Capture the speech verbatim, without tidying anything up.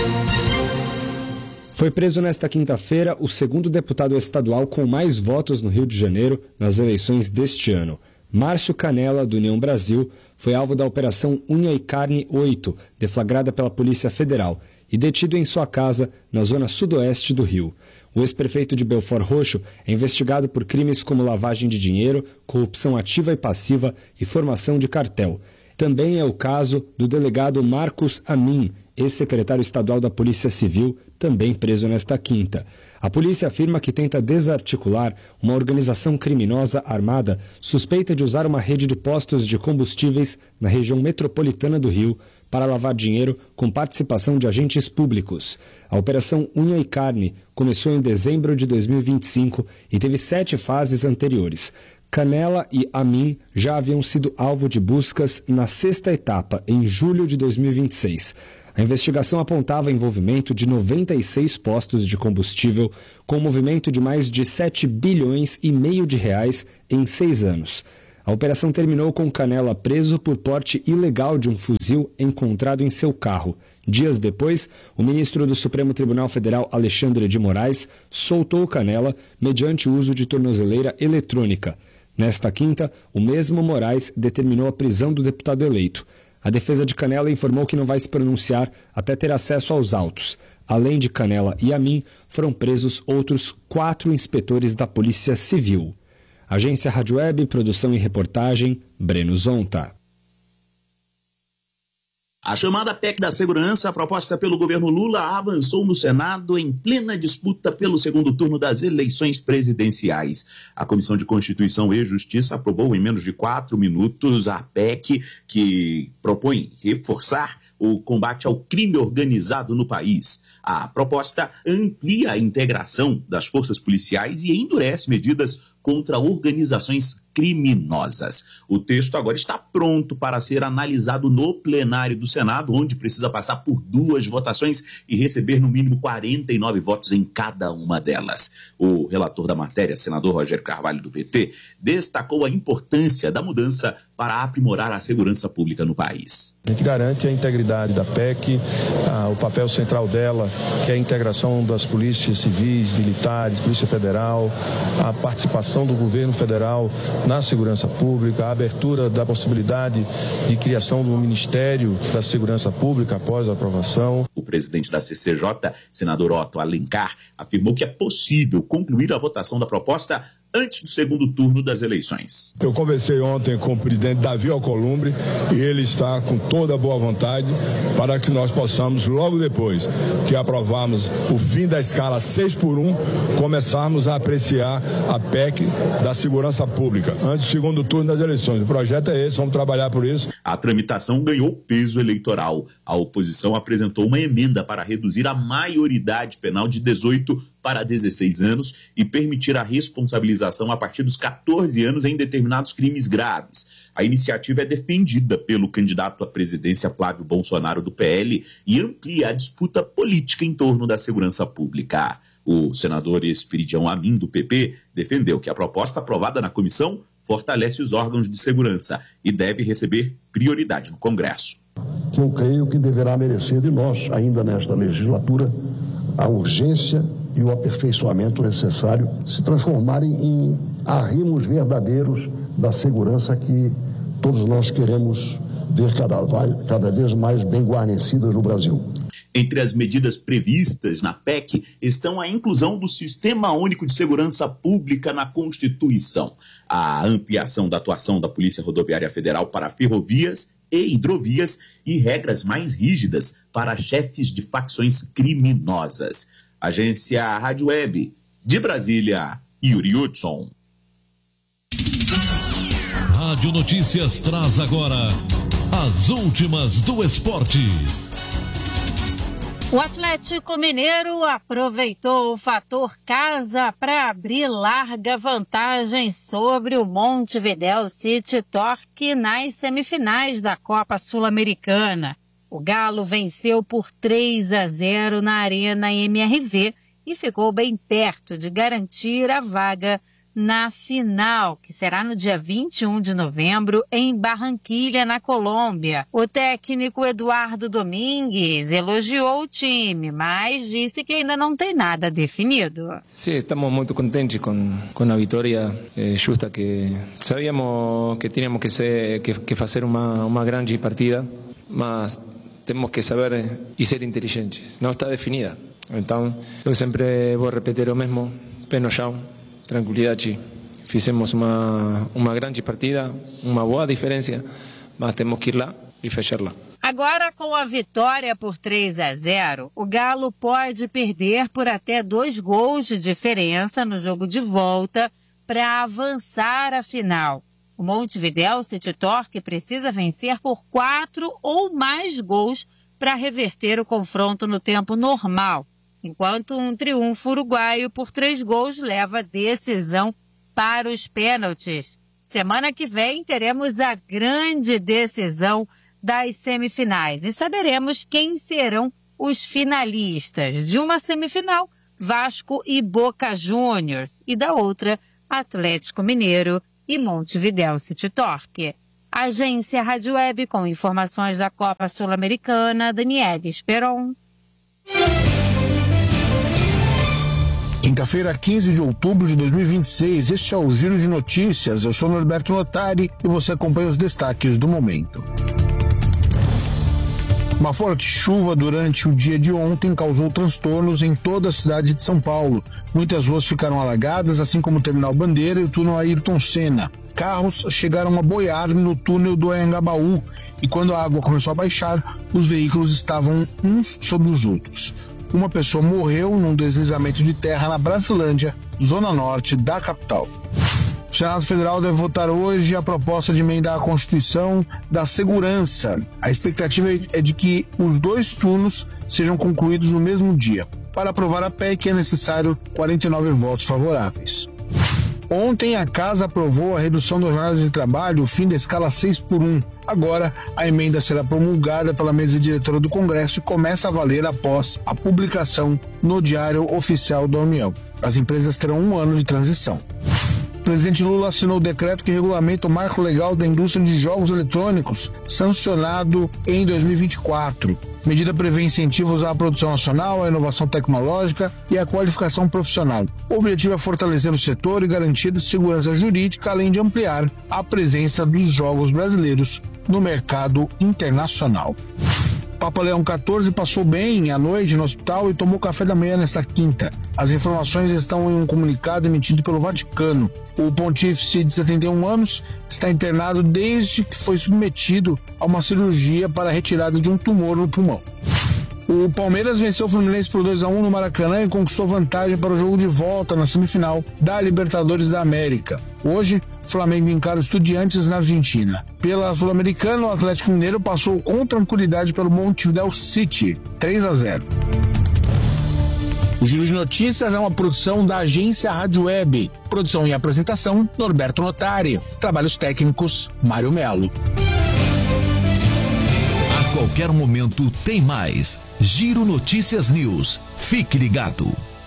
Foi preso nesta quinta-feira o segundo deputado estadual com mais votos no Rio de Janeiro nas eleições deste ano. Márcio Canella, do União Brasil, foi alvo da Operação Unha e Carne oito, deflagrada pela Polícia Federal, e detido em sua casa na zona sudoeste do Rio. O ex-prefeito de Belford Roxo é investigado por crimes como lavagem de dinheiro, corrupção ativa e passiva e formação de cartel. Também é o caso do delegado Marcos Amin, ex-secretário estadual da Polícia Civil, também preso nesta quinta. A polícia afirma que tenta desarticular uma organização criminosa armada suspeita de usar uma rede de postos de combustíveis na região metropolitana do Rio para lavar dinheiro com participação de agentes públicos. A Operação Unha e Carne começou em dezembro de dois mil e vinte e cinco e teve sete fases anteriores. Canella e Amin já haviam sido alvo de buscas na sexta etapa, em julho de dois mil e vinte e seis. A investigação apontava envolvimento de noventa e seis postos de combustível, com movimento de mais de sete bilhões e meio de reais em seis anos. A operação terminou com Canella preso por porte ilegal de um fuzil encontrado em seu carro. Dias depois, o ministro do Supremo Tribunal Federal, Alexandre de Moraes, soltou Canella mediante o uso de tornozeleira eletrônica. Nesta quinta, o mesmo Moraes determinou a prisão do deputado eleito. A defesa de Canella informou que não vai se pronunciar até ter acesso aos autos. Além de Canella e Amin, foram presos outros quatro inspetores da Polícia Civil. Agência Rádio Web, produção e reportagem, Breno Zonta. A chamada P E C da Segurança, proposta pelo governo Lula, avançou no Senado em plena disputa pelo segundo turno das eleições presidenciais. A Comissão de Constituição e Justiça aprovou em menos de quatro minutos a P E C que propõe reforçar o combate ao crime organizado no país. A proposta amplia a integração das forças policiais e endurece medidas contra organizações criminosas. O texto agora está pronto para ser analisado no plenário do Senado, onde precisa passar por duas votações e receber no mínimo quarenta e nove votos em cada uma delas. O relator da matéria, senador Rogério Carvalho, do P T, destacou a importância da mudança para aprimorar a segurança pública no país. A gente garante a integridade da P E C, ah, o papel central dela, que é a integração das polícias civis, militares, Polícia Federal, a participação do governo federal na segurança pública, a abertura da possibilidade de criação do Ministério da Segurança Pública após a aprovação. O presidente da C C J, senador Otto Alencar, afirmou que é possível concluir a votação da proposta antes do segundo turno das eleições. Eu conversei ontem com o presidente Davi Alcolumbre e ele está com toda a boa vontade para que nós possamos, logo depois que aprovarmos o fim da escala seis por um, começarmos a apreciar a P E C da segurança pública, antes do segundo turno das eleições. O projeto é esse, vamos trabalhar por isso. A tramitação ganhou peso eleitoral. A oposição apresentou uma emenda para reduzir a maioridade penal de dezoito para dezesseis anos e permitir a responsabilização a partir dos catorze anos em determinados crimes graves. A iniciativa é defendida pelo candidato à presidência Flávio Bolsonaro, do P L, e amplia a disputa política em torno da segurança pública. O senador Esperidião Amin, do P P, defendeu que a proposta aprovada na comissão fortalece os órgãos de segurança e deve receber prioridade no Congresso. Que eu creio que deverá merecer de nós, ainda nesta legislatura, a urgência e o aperfeiçoamento necessário se transformarem em arrimos verdadeiros da segurança que todos nós queremos ver cada, cada vez mais bem guarnecidas no Brasil. Entre as medidas previstas na P E C estão a inclusão do Sistema Único de Segurança Pública na Constituição, a ampliação da atuação da Polícia Rodoviária Federal para ferrovias e hidrovias e regras mais rígidas para chefes de facções criminosas. Agência Rádio Web, de Brasília, Yuri Hudson. Rádio Notícias traz agora as últimas do esporte. O Atlético Mineiro aproveitou o fator casa para abrir larga vantagem sobre o Montevidéu City Torque nas semifinais da Copa Sul-Americana. O Galo venceu por três a zero na Arena M R V e ficou bem perto de garantir a vaga na final, que será no dia vinte e um de novembro, em Barranquilha, na Colômbia. O técnico Eduardo Domingues elogiou o time, mas disse que ainda não tem nada definido. Sim, estamos muito contentes com, com a vitória eh, justa, que sabíamos que tínhamos que, ser, que, que fazer uma, uma grande partida, mas temos que saber e ser inteligentes. Não está definida. Então, eu sempre vou repetir o mesmo, pé no chão, tranquilidade. Fizemos uma, uma grande partida, uma boa diferença, mas temos que ir lá e fechá-la. Agora, com a vitória por três a zero, o Galo pode perder por até dois gols de diferença no jogo de volta para avançar à final. O Montevidéu City Torque precisa vencer por quatro ou mais gols para reverter o confronto no tempo normal, enquanto um triunfo uruguaio por três gols leva a decisão para os pênaltis. Semana que vem teremos a grande decisão das semifinais e saberemos quem serão os finalistas. De uma semifinal, Vasco e Boca Juniors, e da outra, Atlético Mineiro e Montevidéu City Torque. Agência Rádio Web com informações da Copa Sul-Americana, Daniele Esperon. Quinta-feira, quinze de outubro de dois mil e vinte e seis, este é o Giro de Notícias. Eu sou Norberto Notari e você acompanha os destaques do momento. Uma forte chuva durante o dia de ontem causou transtornos em toda a cidade de São Paulo. Muitas ruas ficaram alagadas, assim como o Terminal Bandeira e o túnel Ayrton Senna. Carros chegaram a boiar no túnel do Anhangabaú e quando a água começou a baixar, os veículos estavam uns sobre os outros. Uma pessoa morreu num deslizamento de terra na Brasilândia, zona norte da capital. O Senado Federal deve votar hoje a proposta de emendar a Constituição da Segurança. A expectativa é de que os dois turnos sejam concluídos no mesmo dia. Para aprovar a P E C é necessário quarenta e nove votos favoráveis. Ontem a Casa aprovou a redução das jornadas de trabalho, o fim da escala seis por um. Agora, a emenda será promulgada pela mesa diretora do Congresso e começa a valer após a publicação no Diário Oficial da União. As empresas terão um ano de transição. O presidente Lula assinou o decreto que regulamenta o marco legal da indústria de jogos eletrônicos, sancionado em dois mil e vinte e quatro. A medida prevê incentivos à produção nacional, à inovação tecnológica e à qualificação profissional. O objetivo é fortalecer o setor e garantir segurança jurídica, além de ampliar a presença dos jogos brasileiros no mercado internacional. Papa Leão quatorze passou bem à noite no hospital e tomou café da manhã nesta quinta. As informações estão em um comunicado emitido pelo Vaticano. O pontífice de setenta e um anos está internado desde que foi submetido a uma cirurgia para a retirada de um tumor no pulmão. O Palmeiras venceu o Fluminense por dois a um no Maracanã e conquistou vantagem para o jogo de volta na semifinal da Libertadores da América. Hoje, o Flamengo encara o Estudiantes na Argentina. Pela Sul-Americana, o Atlético Mineiro passou com tranquilidade pelo Montevidéu City, três a zero. O Giro de Notícias é uma produção da Agência Rádio Web. Produção e apresentação, Norberto Notari. Trabalhos técnicos, Mário Melo. A qualquer momento tem mais. Giro Notícias News. Fique ligado.